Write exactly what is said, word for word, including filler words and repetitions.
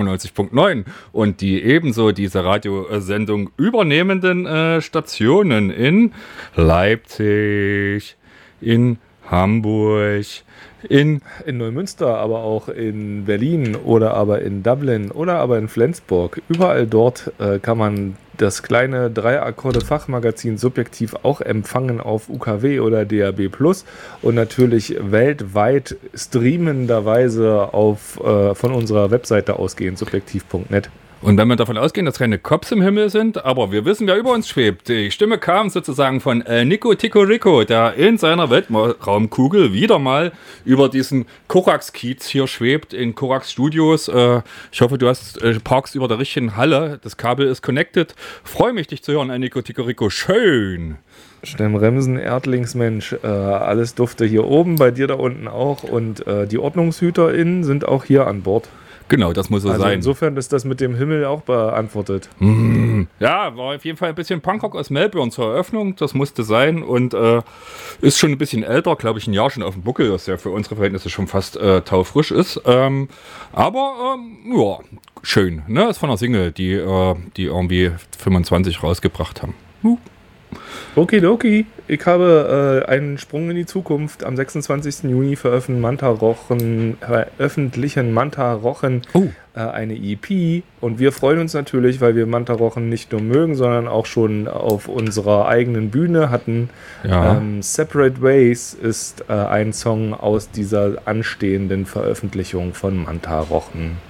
neunundneunzig Punkt neun und die ebenso diese Radiosendung übernehmenden äh, Stationen in Leipzig, in Hamburg, in, in Neumünster, aber auch in Berlin oder aber in Dublin oder aber in Flensburg. Überall dort äh, kann man das kleine Drei-Akkorde-Fachmagazin Subjektiv auch empfangen auf U K W oder D A B plus und natürlich weltweit streamenderweise auf, äh, von unserer Webseite ausgehend, subjektiv Punkt net. Und wenn wir davon ausgehen, dass keine Cops im Himmel sind, aber wir wissen, wer über uns schwebt. Die Stimme kam sozusagen von El Nico Tico Rico, der in seiner Weltraumkugel wieder mal über diesen Korax-Kiez hier schwebt, in Korax Studios. Äh, ich hoffe, du hast äh, parkst über der richtigen Halle. Das Kabel ist connected. Freue mich, dich zu hören, El Nico Tico Rico. Schön. Stemmremsen, Erdlingsmensch, äh, alles dufte hier oben, bei dir da unten auch. Und äh, die OrdnungshüterInnen sind auch hier an Bord. Genau, das muss so also sein. Insofern ist das mit dem Himmel auch beantwortet. Mm. Ja, war auf jeden Fall ein bisschen Punkrock aus Melbourne zur Eröffnung. Das musste sein und äh, ist schon ein bisschen älter, glaube ich, ein Jahr schon auf dem Buckel, was ja für unsere Verhältnisse schon fast äh, taufrisch ist. Ähm, aber ähm, ja, schön. Ne? Ist von einer Single, die, äh, die irgendwie fünfundzwanzig rausgebracht haben. Uh. Okidoki, ich habe äh, einen Sprung in die Zukunft. Am sechsundzwanzigsten Juni veröffentlichen Manta Rochen, veröffentlichen Manta Rochen oh. äh, eine E P und wir freuen uns natürlich, weil wir Manta Rochen nicht nur mögen, sondern auch schon auf unserer eigenen Bühne hatten. Ja. Ähm, Separate Ways ist äh, ein Song aus dieser anstehenden Veröffentlichung von Manta Rochen.